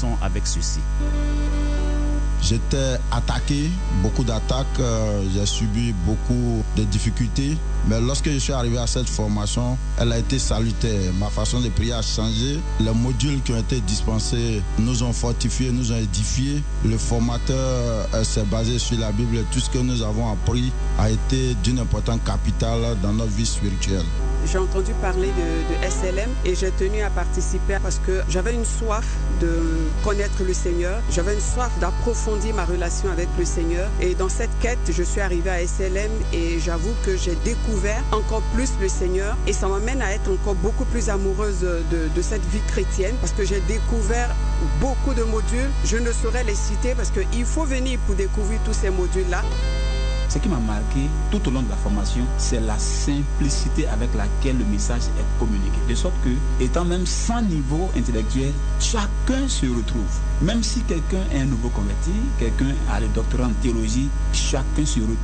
commençons avec ceci. J'étais attaqué, beaucoup d'attaques, j'ai subi beaucoup de difficultés. Mais lorsque je suis arrivé à cette formation, elle a été salutaire. Ma façon de prier a changé. Les modules qui ont été dispensés nous ont fortifiés, nous ont édifiés. Le formateur s'est basé sur la Bible. Tout ce que nous avons appris a été d'une importance capitale dans notre vie spirituelle. J'ai entendu parler de SLM et j'ai tenu à participer parce que j'avais une soif de connaître le Seigneur. J'avais une soif d'approfondir ma relation avec le Seigneur. Et dans cette quête, je suis arrivée à SLM et j'avoue que j'ai découvert encore plus le Seigneur. Et ça m'amène à être encore beaucoup plus amoureuse de cette vie chrétienne parce que j'ai découvert beaucoup de modules. Je ne saurais les citer parce qu'il faut venir pour découvrir tous ces modules-là. Ce qui m'a marqué tout au long de la formation, c'est la simplicité avec laquelle le message est communiqué. De sorte que, étant même sans niveau intellectuel, chacun se retrouve. Même si quelqu'un est un nouveau converti, quelqu'un a le doctorat en théologie, chacun se retrouve.